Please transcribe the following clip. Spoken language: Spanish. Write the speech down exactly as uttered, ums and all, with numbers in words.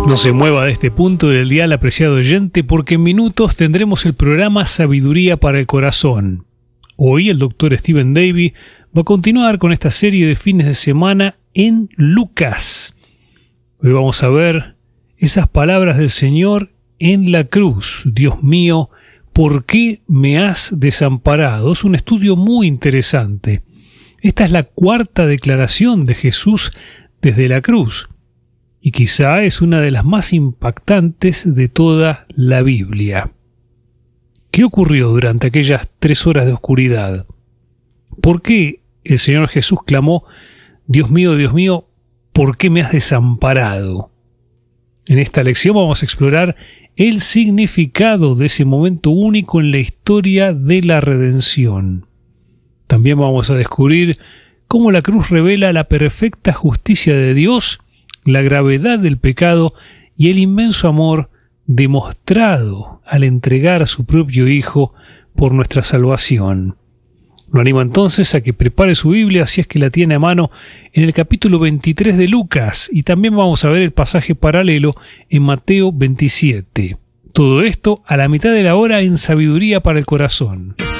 No se mueva de este punto del dial, apreciado oyente, porque en minutos tendremos el programa Sabiduría para el Corazón. Hoy el doctor Stephen Davy va a continuar con esta serie de fines de semana en Lucas. Hoy vamos a ver esas palabras del Señor en la cruz. Dios mío, ¿por qué me has desamparado? Es un estudio muy interesante. Esta es la cuarta declaración de Jesús desde la cruz, y quizá es una de las más impactantes de toda la Biblia. ¿Qué ocurrió durante aquellas tres horas de oscuridad? ¿Por qué el Señor Jesús clamó, Dios mío, Dios mío, ¿por qué me has desamparado? En esta lección vamos a explorar el significado de ese momento único en la historia de la redención. También vamos a descubrir cómo la cruz revela la perfecta justicia de Dios, la gravedad del pecado y el inmenso amor demostrado al entregar a su propio Hijo por nuestra salvación. Lo animo entonces a que prepare su Biblia, si es que la tiene a mano, en el capítulo veintitrés de Lucas, y también vamos a ver el pasaje paralelo en Mateo veintisiete. Todo esto a la mitad de la hora en Sabiduría para el Corazón.